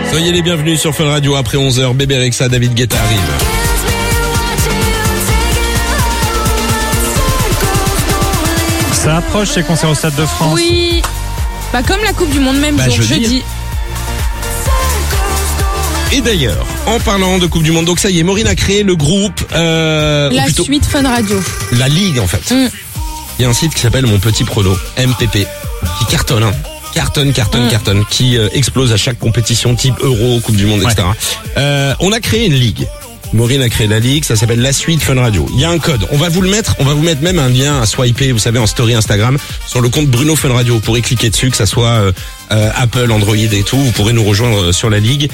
Soyez les bienvenus sur Fun Radio après 11h. Bébé Rexha, David Guetta arrive. Ça approche ces concerts au Stade de France. Oui. Bah comme la Coupe du Monde, même jour, jeudi. Et d'ailleurs, en parlant de Coupe du Monde, donc ça y est, Maureen a créé le groupe... Suite Fun Radio. La Ligue, en fait. Il y a un site qui s'appelle Mon Petit Prono, MPP, qui cartonne, hein. Cartonne, qui explose à chaque compétition type Euro, Coupe du Monde, etc. On a créé une ligue. Maureen a créé la ligue, ça s'appelle La Suite Fun Radio. Il y a un code, on va vous mettre même un lien à swiper, vous savez, en story Instagram, sur le compte Bruno Fun Radio. Vous pourrez cliquer dessus, que ça soit Apple, Android et tout, vous pourrez nous rejoindre sur la ligue.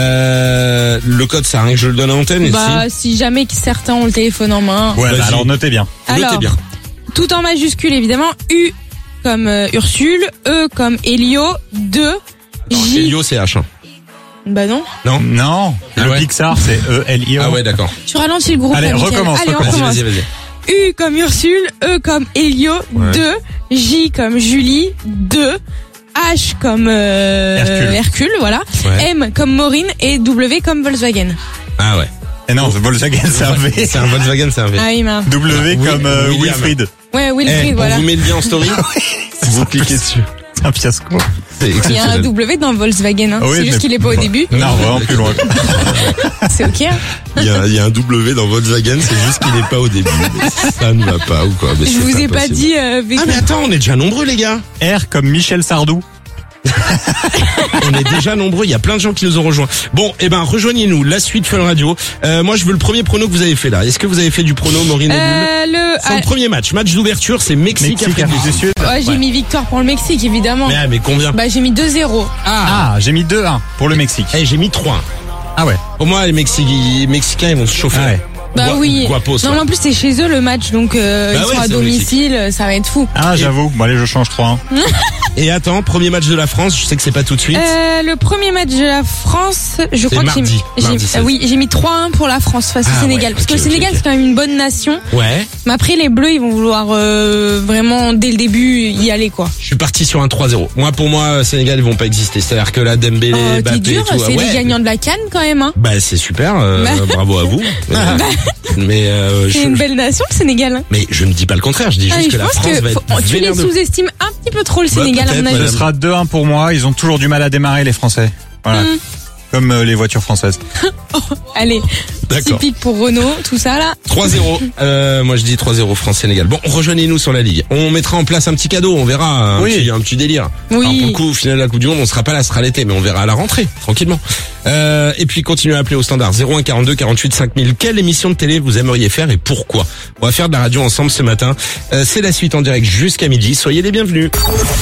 Le code, ça a rien que je le donne à l'antenne. Si jamais certains ont le téléphone en main. Ouais, alors notez bien. Notez bien. Tout en majuscule, évidemment. U comme Ursule, E comme Elio, 2, J. Elio, c'est H1. Bah non. Non. Le Pixar, c'est E-L-I-O. Ah ouais, d'accord. Tu ralentis le groupe. Allez, recommence. Vas-y. U comme Ursule, E comme Elio, 2, J comme Julie, 2, H comme Hercule, voilà. Ouais. M comme Maureen et W comme Volkswagen. Ah ouais. Et non, Volkswagen, c'est un V. C'est un Volkswagen, c'est un V. Ah oui, mince. W comme William. Wilfried. Ouais, Wilfried, voilà. On vous met le lien en story. Vous cliquez dessus. C'est un fiasco. C'est Il y a un exceptionnel. W dans Volkswagen, hein. Oui, C'est juste qu'il est pas au début. Non, vraiment plus loin. C'est ok, hein. Il y a un W dans Volkswagen, c'est juste qu'il est pas au début. Mais ça ne va pas ou quoi. Mais Je c'est vous ai pas possible. dit, Ah mais attends, on est déjà nombreux les gars. R comme Michel Sardou. On est déjà nombreux, il y a plein de gens qui nous ont rejoints. Bon, rejoignez-nous, La Suite Fun Radio. Moi je veux le premier prono que vous avez fait là. Est-ce que vous avez fait du prono, Maureen et Bulle? C'est le premier match d'ouverture, c'est Mexique Afrique du Sud. Ouais, j'ai mis victoire pour le Mexique, évidemment. Mais combien? Bah, j'ai mis 2-0. Ah, j'ai mis 2-1 pour le Mexique. J'ai mis 3-1. Ah ouais. Pour moi, les Mexicains, ils vont se chauffer. Ah ouais. Bah oui. Guapos, Non, mais en plus, c'est chez eux le match, donc ils sont à domicile, ça va être fou. Ah, j'avoue. Bon, allez, je change 3-1. Et attends, premier match de la France, je sais que c'est pas tout de suite. Le premier match de la France, je crois mardi, que j'ai mis 3-1 pour la France face au Sénégal. Ouais, parce que le Sénégal, c'est quand même une bonne nation. Ouais. Mais après, les Bleus, ils vont vouloir vraiment, dès le début, y aller, quoi. Je suis parti sur un 3-0. Pour moi, Sénégal, ils vont pas exister. C'est-à-dire que là, Dembélé, Mbappé t'es dur, et tout. c'est les gagnants de la CAN, quand même, hein. Bah, c'est super, bravo à vous. Mais c'est une belle nation, le Sénégal. Hein. Mais je ne dis pas le contraire, je dis juste que la France va être tu les sous-estimes un petit peu trop, le Sénégal, à mon avis. Ce sera 2-1 pour moi. Ils ont toujours du mal à démarrer, les Français. Voilà. Comme les voitures françaises. Allez. D'accord. Typique pour Renault, tout ça là. 3-0. Moi je dis 3-0 France-Sénégal. Bon, rejoignez-nous sur la Ligue. On mettra en place un petit cadeau, on verra. Un petit délire. Oui. Alors pour le coup, au final de la Coupe du Monde, on sera pas là, ce sera l'été, mais on verra à la rentrée, tranquillement. Et puis continuez à appeler au standard 01 42 48 5000. Quelle émission de télé vous aimeriez faire et pourquoi? On va faire de la radio ensemble ce matin. C'est La Suite en direct jusqu'à midi. Soyez les bienvenus.